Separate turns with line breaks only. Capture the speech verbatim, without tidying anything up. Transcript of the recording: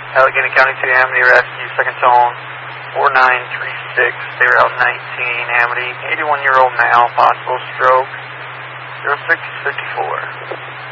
Allegheny County two Amity Rescue, second tone, four nine three six, they were out nineteen, Amity, eighty-one-year-old male, possible stroke, zero six fifty-four.